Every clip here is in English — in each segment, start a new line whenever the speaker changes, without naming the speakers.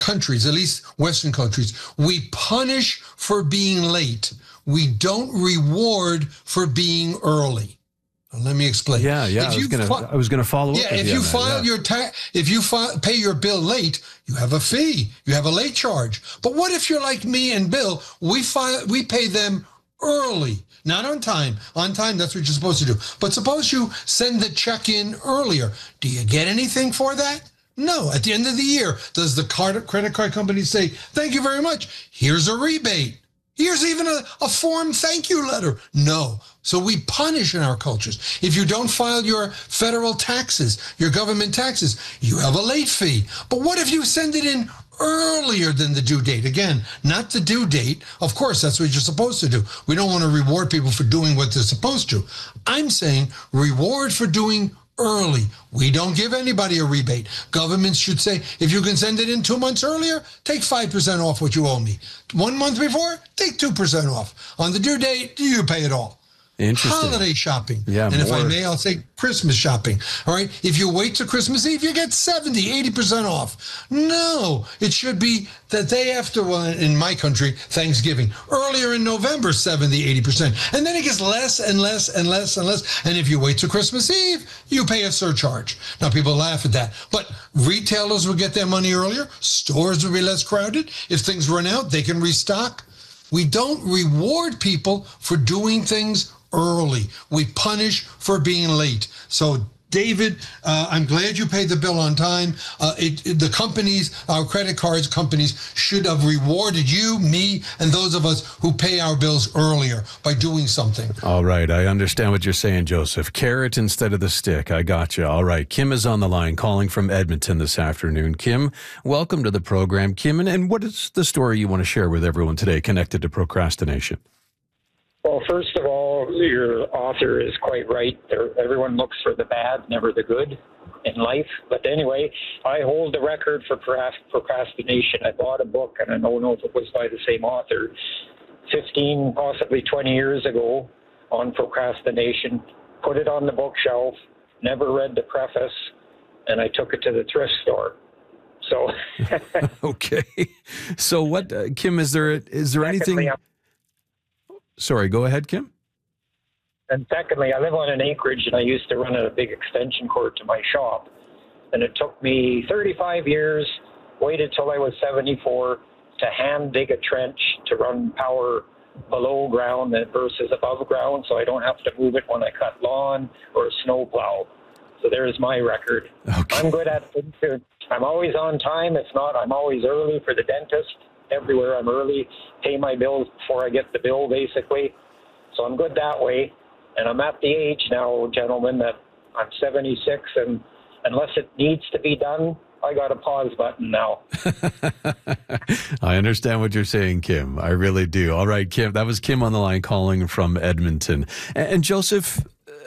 countries, at least Western countries, we punish for being late. We don't reward for being early. Let me explain.
Yeah. I was gonna follow up.
Yeah, if you file your pay your bill late, you have a fee. You have a late charge. But what if you're like me and Bill? We pay them early, not on time. On time, that's what you're supposed to do. But suppose you send the check in earlier. Do you get anything for that? No. At the end of the year, does the credit card company say, "Thank you very much. Here's a rebate. Here's even a form thank you letter"? No. So we punish in our cultures. If you don't file your federal taxes, your government taxes, you have a late fee. But what if you send it in earlier than the due date? Again, not the due date. Of course, that's what you're supposed to do. We don't want to reward people for doing what they're supposed to. I'm saying reward for doing early. We don't give anybody a rebate. Governments should say, if you can send it in 2 months earlier, take 5% off what you owe me. 1 month before, take 2% off. On the due date, you pay it all.
Interesting.
Holiday shopping.
Yeah,
and if I may, I'll say Christmas shopping. All right. If you wait to Christmas Eve, you get 70, 80% off. No, it should be the day after, well, in my country, Thanksgiving. Earlier in November, 70, 80%. And then it gets less and less and less and less. And if you wait to Christmas Eve, you pay a surcharge. Now, people laugh at that. But retailers will get their money earlier. Stores will be less crowded. If things run out, they can restock. We don't reward people for doing things early. We punish for being late. So, David, I'm glad you paid the bill on time. The companies, our credit cards companies, should have rewarded you, me, and those of us who pay our bills earlier by doing something.
All right. I understand what you're saying, Joseph. Carrot instead of the stick. I got you. All right. Kim is on the line calling from Edmonton this afternoon. Kim, welcome to the program. Kim, and what is the story you want to share with everyone today connected to procrastination?
Well, first of all, your author is quite right. Everyone looks for the bad, never the good in life. But anyway, I hold the record for procrastination. I bought a book, and I don't know if it was by the same author, 15, possibly 20 years ago on procrastination, put it on the bookshelf, never read the preface, and I took it to the thrift store. So,
okay. So what, Kim, is there anything... Sorry, go ahead, Kim.
And secondly, I live on an acreage, and I used to run a big extension cord to my shop. And it took me 35 years, waited till I was 74, to hand dig a trench to run power below ground versus above ground, so I don't have to move it when I cut lawn or snow plow. So there's my record.
Okay.
I'm good at it. I'm always on time. If not, I'm always early for the dentist. Everywhere I'm early, pay my bills before I get the bill, basically. So I'm good that way. And I'm at the age now, gentlemen, that I'm 76, and unless it needs to be done, I got a pause button now.
I understand what you're saying, Kim. I really do. All right, Kim, that was Kim on the line calling from Edmonton. And Joseph,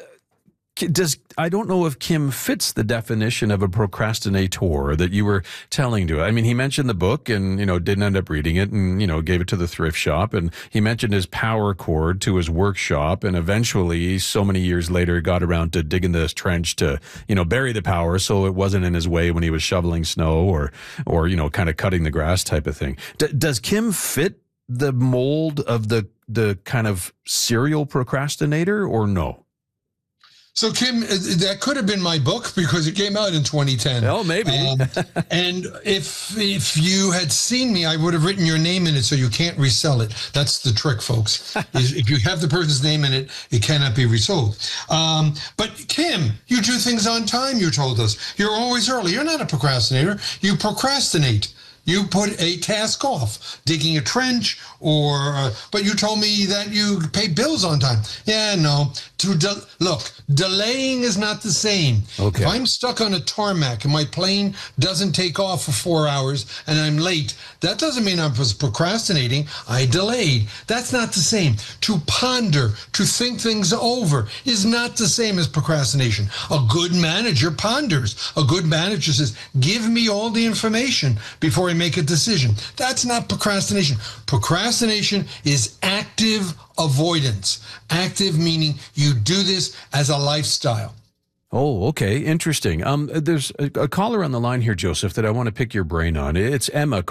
I don't know if Kim fits the definition of a procrastinator that you were telling to. I mean, he mentioned the book and, didn't end up reading it and, gave it to the thrift shop. And he mentioned his power cord to his workshop. And eventually, so many years later, got around to digging this trench to, bury the power so it wasn't in his way when he was shoveling snow or kind of cutting the grass type of thing. Does Kim fit the mold of the kind of serial procrastinator or no?
So, Kim, that could have been my book because it came out in 2010.
Oh, maybe.
And if you had seen me, I would have written your name in it so you can't resell it. That's the trick, folks. If you have the person's name in it, it cannot be resold. But, Kim, you do things on time, you told us. You're always early. You're not a procrastinator. You procrastinate. You put a task off, digging a trench, but you told me that you pay bills on time. Yeah, no. Look, delaying is not the same.
Okay.
If I'm stuck on a tarmac and my plane doesn't take off for 4 hours and I'm late, that doesn't mean I was procrastinating. I delayed. That's not the same. To ponder, to think things over is not the same as procrastination. A good manager ponders. A good manager says, give me all the information before I make a decision. That's not procrastination. Procrastination is active avoidance. Active meaning you do this as a lifestyle.
Oh, okay. Interesting. There's a caller on the line here, Joseph, that I want to pick your brain on. It's Emma